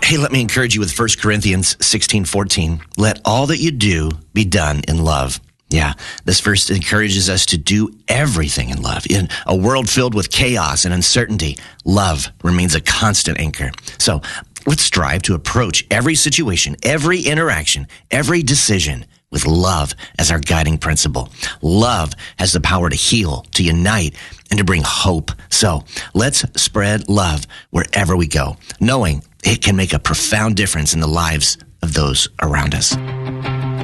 Hey, let me encourage you with 1 Corinthians 16:14. Let all that you do be done in love. Yeah, this verse encourages us to do everything in love. In a world filled with chaos and uncertainty, love remains a constant anchor. So let's strive to approach every situation, every interaction, every decision with love as our guiding principle. Love has the power to heal, to unite, and to bring hope. So let's spread love wherever we go, knowing it can make a profound difference in the lives of those around us.